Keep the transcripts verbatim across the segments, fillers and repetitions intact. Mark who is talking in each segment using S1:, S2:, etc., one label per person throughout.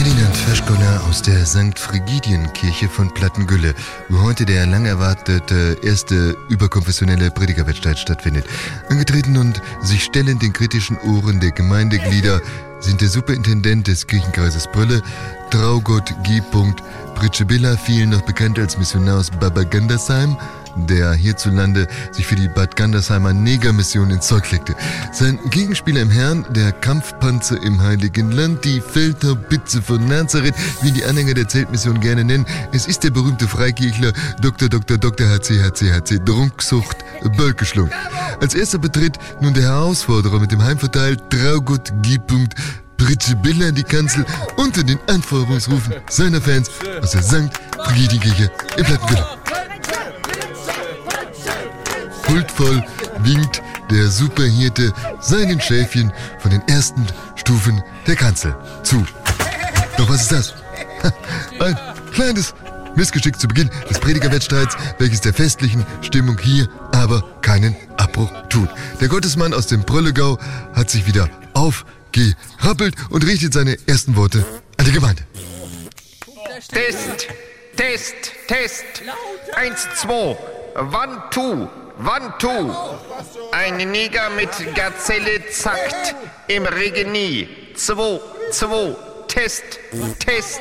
S1: Ferdinand Feschkoller aus der Sankt Frigidien-Kirche von Plattengülle, wo heute der lang erwartete erste überkonfessionelle Predigerwettstreit stattfindet. Angetreten und sich stellend den kritischen Ohren der Gemeindeglieder sind der Superintendent des Kirchenkreises Brülle, Traugott G. Pritschebilla, vielen noch bekannt als Missionar aus Bad Gandersheim, der hierzulande sich für die Bad Gandersheimer Negermission ins Zeug legte. Sein Gegenspieler im Herrn, der Kampfpanzer im Heiligen Land, die Feldhaubitze von Nazareth, wie die Anhänger der Zeltmission gerne nennen. Es ist der berühmte Freikirchler Doktor Doktor Doktor H C H C H C Drunksucht Bölkeschlung. Als erster betritt nun der Herausforderer mit dem Heimvorteil Traugott G. Pritschebilla die Kanzel unter den Anfeuerungsrufen seiner Fans aus der Sankt Frigidienkirche in Plattengülle. Huldvoll winkt der Superhirte seinen Schäfchen von den ersten Stufen der Kanzel zu. Doch was ist das? Ein kleines Missgeschick zu Beginn des Predigerwettstreits, welches der festlichen Stimmung hier aber keinen Abbruch tut. Der Gottesmann aus dem Bröllegau hat sich wieder aufgerappelt und richtet seine ersten Worte an die Gemeinde.
S2: Test, Test, Test. Eins, zwei. One, two. One, two. Ein Neger mit Gazelle zackt im Regenie. Zwei, zwei. Test, Test.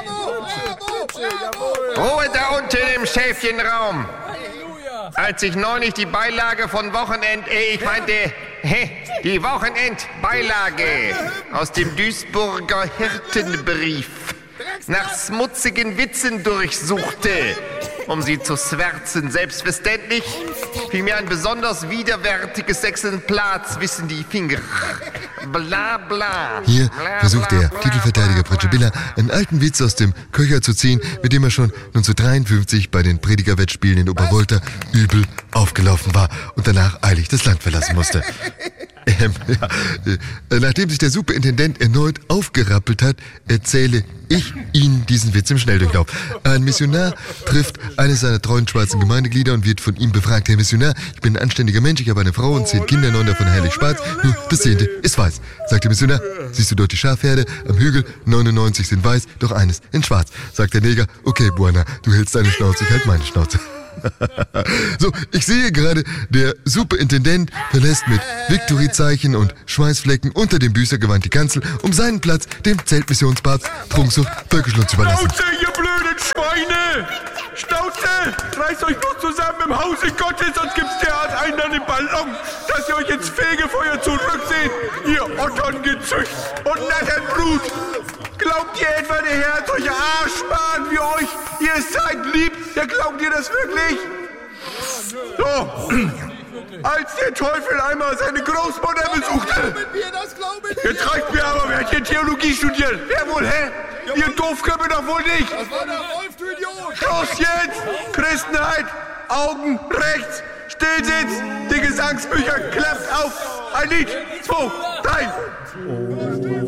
S2: Ruhe da unten im Schäfchenraum. Als ich neulich die Beilage von Wochenend, äh, ich meinte, hä, die Wochenendbeilage aus dem Duisburger Hirtenbrief nach schmutzigen Witzen durchsuchte, um sie zu schwärzen. Selbstverständlich fiel mir ein besonders widerwärtiges Exemplar zwischen die Finger. Bla bla.
S1: Hier
S2: bla,
S1: versucht
S2: bla,
S1: der
S2: bla,
S1: Titelverteidiger Pritschebilla einen alten Witz aus dem Köcher zu ziehen, mit dem er schon neunzehnhundertdreiundfünfzig bei den Predigerwettspielen in Obervolta übel aufgelaufen war und danach eilig das Land verlassen musste. Ähm, ja, äh, nachdem sich der Superintendent erneut aufgerappelt hat, erzähle ich Ihnen diesen Witz im Schnelldurchlauf. Ein Missionar trifft eines seiner treuen schwarzen Gemeindeglieder und wird von ihm befragt: Herr Missionar, ich bin ein anständiger Mensch, ich habe eine Frau und zehn Kinder, neun davon herrlich schwarz, nur das zehnte ist weiß. Sagt der Missionar: Siehst du dort die Schafherde am Hügel? neunundneunzig sind weiß, doch eines in schwarz. Sagt der Neger: Okay, Buana, du hältst deine Schnauze, ich halt meine Schnauze. So, ich sehe gerade, der Superintendent verlässt mit Victory-Zeichen und Schweißflecken unter dem Büßergewand die Kanzel, um seinen Platz dem Zeltmissionspapst Trunksucht Völkerschlund zu überlassen.
S3: Schnauze, ihr blöden Schweine! Schnauze! Reißt euch bloß zusammen im Hause Gottes, sonst gibt's derart einen an den Ballon, dass ihr euch ins Fegefeuer zurückseht, ihr Otterngezücht und Natternbrut! Glaubt ihr etwa, der Herr hat solche Arschbahn wie euch? Ihr seid lieb? Ja, glaubt ihr das wirklich? So, als der Teufel einmal seine Großmutter besuchte. Jetzt reicht mir aber, wer hat hier Theologie studiert? Wer wohl, hä? Ihr Doofköpfe doch wohl nicht. Schluss jetzt! Christenheit, Augen rechts, Stillsitz, die Gesangsbücher klappt auf. Ein Lied, zwei, drei.